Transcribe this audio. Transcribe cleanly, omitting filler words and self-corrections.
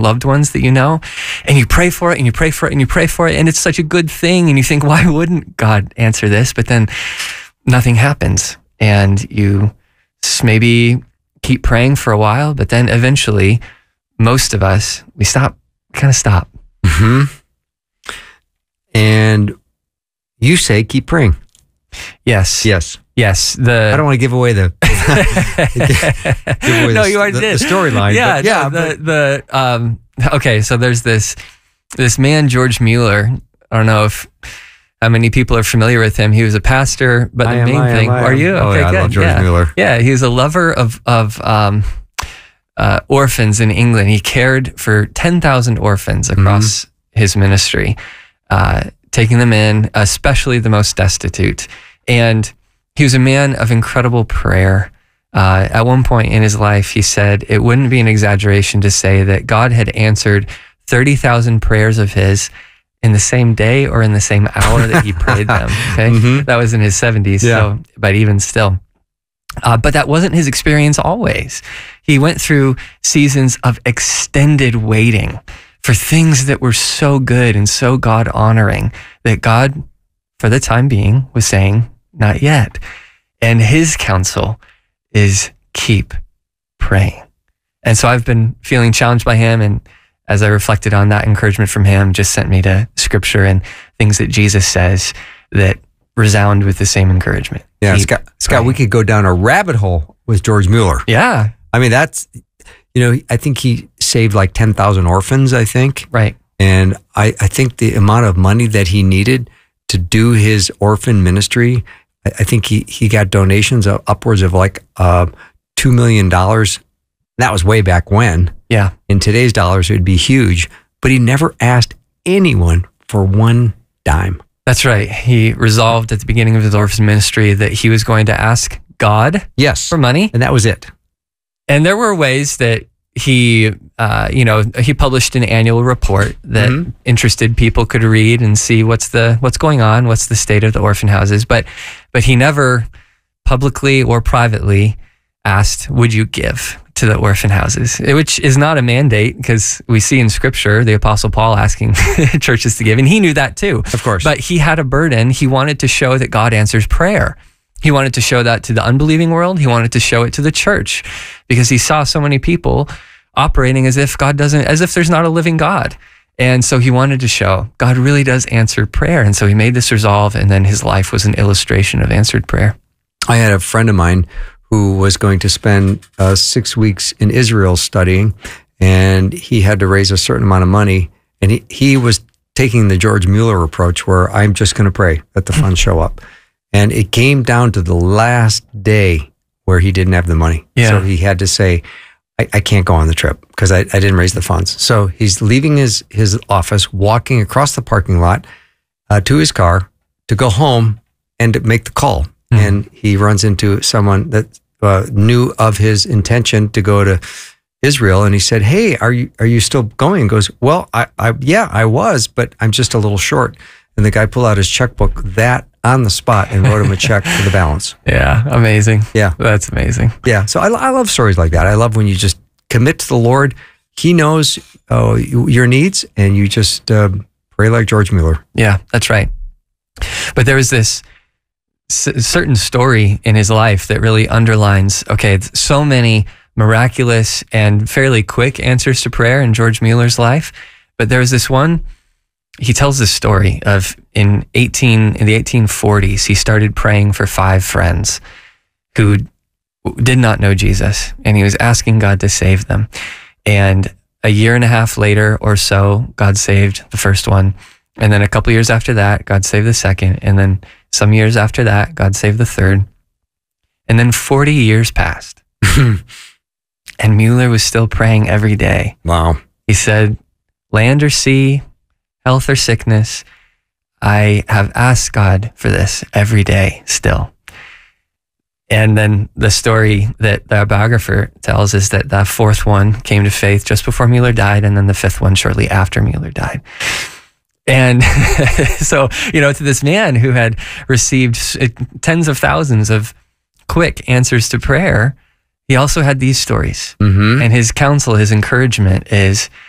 loved ones that you know, and you pray for it and you pray for it and you pray for it, and it's such a good thing, and you think, why wouldn't God answer this? But then nothing happens, and you maybe keep praying for a while, but then eventually, most of us, we kind of stop. Mm-hmm. And you say, keep praying. Yes. Yes. Yes. I don't want to give away the no, you already did the storyline. Yeah. Okay. So there's this man, George Mueller. I don't know how many people are familiar with him. He was a pastor, but the main thing. Are you? Okay, I love George Mueller. Yeah, he was a lover of orphans in England. He cared for 10,000 orphans across his ministry, taking them in, especially the most destitute. And he was a man of incredible prayer. At one point in his life, he said it wouldn't be an exaggeration to say that God had answered 30,000 prayers of his in the same day or in the same hour that he prayed them. Okay, that was in his 70s. Yeah. So, but even still. But that wasn't his experience always. He went through seasons of extended waiting for things that were so good and so God-honoring that God, for the time being, was saying, not yet. And his counsel is keep praying. And so I've been feeling challenged by him, and as I reflected on that encouragement from him, just sent me to scripture and things that Jesus says that resound with the same encouragement. Yeah, Scott, we could go down a rabbit hole with George Mueller. Yeah. I mean, that's, I think he saved like 10,000 orphans, I think. Right. And I think the amount of money that he needed to do his orphan ministry, I think he got donations of upwards of like $2 million. That was way back when. Yeah. In today's dollars, it would be huge. But he never asked anyone for one dime. That's right. He resolved at the beginning of his orphan ministry that he was going to ask God for money. And that was it. And there were ways that he published an annual report that interested people could read and see what's going on, what's the state of the orphan houses. But he never publicly or privately asked, would you give to the orphan houses, which is not a mandate, because we see in scripture the Apostle Paul asking churches to give, and he knew that too. Of course. But he had a burden. He wanted to show that God answers prayer. He wanted to show that to the unbelieving world. He wanted to show it to the church, because he saw so many people operating as if there's not a living God. And so he wanted to show God really does answer prayer. And so he made this resolve, and then his life was an illustration of answered prayer. I had a friend of mine who was going to spend 6 weeks in Israel studying, and he had to raise a certain amount of money. And he was taking the George Mueller approach, where I'm just going to pray that the funds show up. And it came down to the last day where he didn't have the money. Yeah. So he had to say, I can't go on the trip because I didn't raise the funds. So he's leaving his office, walking across the parking lot to his car to go home and to make the call. And he runs into someone that knew of his intention to go to Israel, and he said, "Hey, are you still going?" And goes, "Well, I was, but I'm just a little short." And the guy pulled out his checkbook that on the spot and wrote him a check for the balance. Yeah, amazing. Yeah, that's amazing. Yeah, so I love stories like that. I love when you just commit to the Lord. He knows your needs, and you just pray like George Mueller. Yeah, that's right. But there was this certain story in his life that really underlines, so many miraculous and fairly quick answers to prayer in George Mueller's life. But there was this one, he tells this story of in the 1840s, he started praying for 5 friends who did not know Jesus, and he was asking God to save them. And a year and a half later or so, God saved the first one. And then a couple years after that, God saved the second. And then some years after that, God saved the third. And then 40 years passed. And Mueller was still praying every day. Wow. He said, land or sea, health or sickness, I have asked God for this every day still. And then the story that the biographer tells is that the 4th one came to faith just before Mueller died, and then the 5th one shortly after Mueller died. And so, to this man who had received tens of thousands of quick answers to prayer, he also had these stories. And his counsel, his encouragement is,